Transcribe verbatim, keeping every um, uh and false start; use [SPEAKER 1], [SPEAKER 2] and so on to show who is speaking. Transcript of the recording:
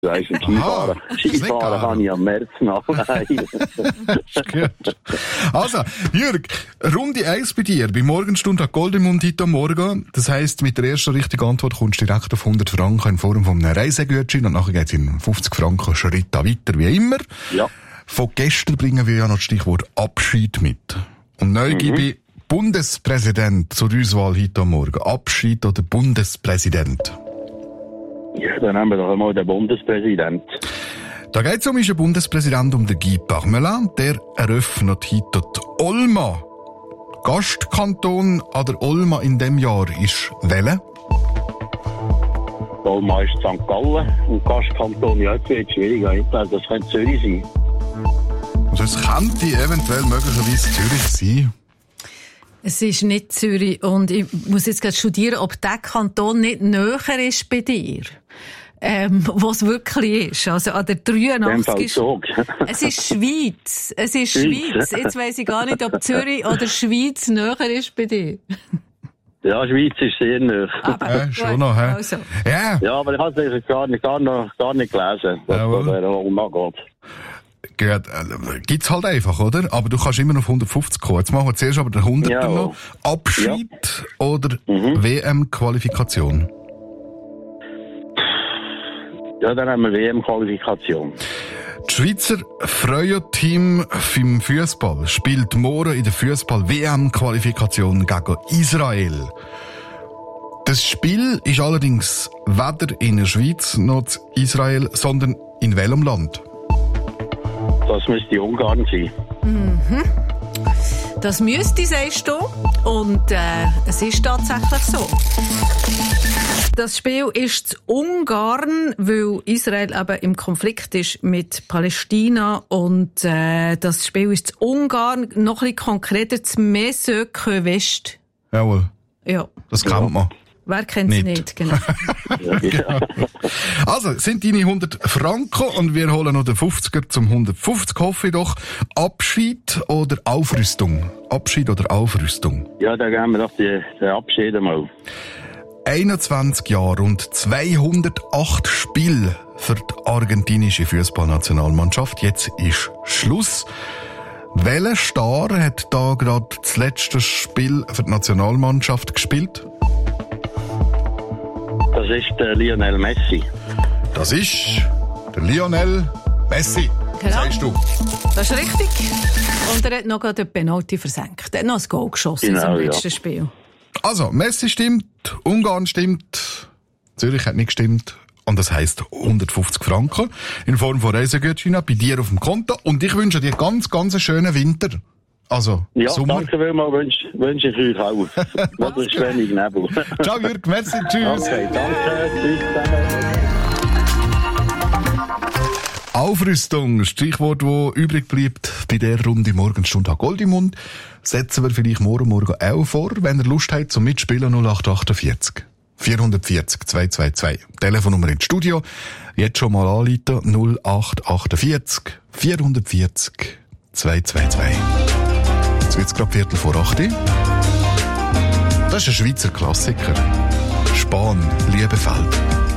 [SPEAKER 1] Du weißt, Skifahren. Skifahren kann ich am März noch.
[SPEAKER 2] Also, Jürg, Runde eins bei dir. Bei Morgenstunde hat Goldemund heute am Morgen. Das heisst, mit der ersten richtigen Antwort kommst du direkt auf hundert Franken in Form von einem Reisegutschein und nachher geht's in fünfzig Franken Schritt weiter, wie immer.
[SPEAKER 1] Ja.
[SPEAKER 2] Von gestern bringen wir ja noch das Stichwort Abschied mit. Und neu mhm. gebe ich Bundespräsident zur Auswahl heute am Morgen. Abschied oder Bundespräsident?
[SPEAKER 1] Ja, dann haben wir doch einmal den Bundespräsident.
[SPEAKER 2] Da geht es um den Bundespräsident, um den Guy Parmelin. Der eröffnet heute die Olma. Gastkanton an der Olma in diesem Jahr ist welcher?
[SPEAKER 1] Olma ist Sankt Gallen und Gastkanton, ja, jetzt wird es schwierig. Ich glaube, das könnte Zürich sein.
[SPEAKER 2] Also es könnte eventuell möglicherweise Zürich sein.
[SPEAKER 3] Es ist nicht Zürich und ich muss jetzt gerade studieren, ob der Kanton nicht näher ist bei dir. Ähm, was wirklich ist. Also an der dreiundachtzig ist, es ist Schweiz. Es ist Schweiz. Jetzt weiss ich gar nicht, ob Zürich oder Schweiz näher ist bei dir.
[SPEAKER 1] Ja, Schweiz ist sehr näher.
[SPEAKER 3] Aber,
[SPEAKER 2] äh, schon noch, hä?
[SPEAKER 3] Also.
[SPEAKER 2] Ja.
[SPEAKER 1] Ja, aber ich habe es gar nicht, gar, noch, gar nicht gelesen, was
[SPEAKER 2] Jawohl.
[SPEAKER 1] da umgeht.
[SPEAKER 2] Gut, äh, gibt's halt einfach, oder? Aber du kannst immer noch auf hundertfünfzig kommen. Jetzt machen wir zuerst aber den hunderter
[SPEAKER 1] Ja.
[SPEAKER 2] noch. Abschied
[SPEAKER 1] Ja.
[SPEAKER 2] oder
[SPEAKER 1] Mhm.
[SPEAKER 2] W M-Qualifikation?
[SPEAKER 1] Ja, dann haben wir W M-Qualifikation.
[SPEAKER 2] Das Schweizer Frauenteam im Fußball spielt morgen in der Fußball-W M-Qualifikation gegen Israel. Das Spiel ist allerdings weder in der Schweiz noch in Israel, sondern in welchem Land?
[SPEAKER 1] Das müsste Ungarn sein.
[SPEAKER 3] Mhm. Das müsste, sagst du. Und äh, es ist tatsächlich so. Das Spiel ist in Ungarn, weil Israel eben im Konflikt ist mit Palästina. Und äh, das Spiel ist in Ungarn, noch ein bisschen konkreter, in Mesöke West.
[SPEAKER 2] Jawohl.
[SPEAKER 3] Ja.
[SPEAKER 2] Das kennt man.
[SPEAKER 3] Wer kennt es
[SPEAKER 2] Nicht.
[SPEAKER 3] nicht? Genau.
[SPEAKER 2] Genau. Also, sind deine hundert Franken und wir holen noch den fünfziger zum hundertfünfzig, hoffe ich doch. Abschied oder Aufrüstung? Abschied oder Aufrüstung?
[SPEAKER 1] Ja, dann geben wir doch die, den Abschied einmal.
[SPEAKER 2] einundzwanzig Jahre und zweihundertacht Spiele für die argentinische Fußballnationalmannschaft. Jetzt ist Schluss. Welcher Star hat da gerade das letzte Spiel für die Nationalmannschaft gespielt?
[SPEAKER 1] Das ist der Lionel Messi.
[SPEAKER 2] Das ist der Lionel Messi.
[SPEAKER 3] Genau.
[SPEAKER 2] Sagst du?
[SPEAKER 3] Das ist richtig. Und er hat noch gerade den Penalty versenkt. Er hat noch ein Goal geschossen
[SPEAKER 1] Genau,
[SPEAKER 3] im letzten
[SPEAKER 1] ja.
[SPEAKER 3] Spiel.
[SPEAKER 2] Also, Messi stimmt, Ungarn stimmt, Zürich hat nicht gestimmt. Und das heisst hundertfünfzig Franken in Form von Reisegutschein bei dir auf dem Konto. Und ich wünsche dir ganz, ganz einen schönen Winter. Also,
[SPEAKER 1] Ja,
[SPEAKER 2] Sommer.
[SPEAKER 1] danke vielmals, wünsche wünsch ich euch auch. Das ist wenig Nebel.
[SPEAKER 2] Ciao, Jürg, merci, tschüss.
[SPEAKER 1] Okay, danke, tschüss zusammen.
[SPEAKER 2] Aufrüstung, Stichwort, das übrig bleibt bei der Runde Morgenstunde Goldimund, setzen wir vielleicht morgen Morgen auch vor, wenn ihr Lust habt zum Mitspielen null acht achtundvierzig vierhundertvierzig zweihundertzweiundzwanzig. Telefonnummer ins Studio. Jetzt schon mal anrufen null acht achtundvierzig vierhundertvierzig zweihundertzweiundzwanzig. Jetzt wird's gerade Viertel vor acht. Das ist ein Schweizer Klassiker. Spahn, Liebefeld.